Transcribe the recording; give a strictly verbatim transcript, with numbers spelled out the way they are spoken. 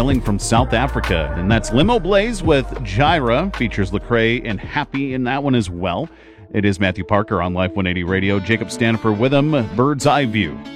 hailing from South Africa. And that's Limo Blaze with Gyra, features Lecrae and Happy in that one as well. It is Matthew Parker on Life one eighty Radio. Jacob Stanifer with him, Bird's Eye View.